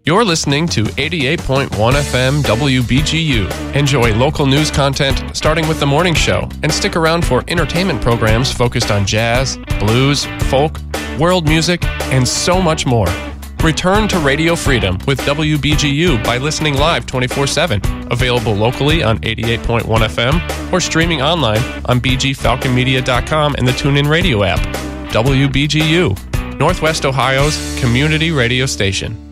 You're listening to 88.1 FM WBGU. Enjoy local news content starting with the morning show and stick around for entertainment programs focused on jazz, blues, folk, world music, and so much more. Return to Radio Freedom with WBGU by listening live 24/7. Available locally on 88.1 FM or streaming online on bgfalconmedia.com and the TuneIn Radio app. WBGU, Northwest Ohio's community radio station.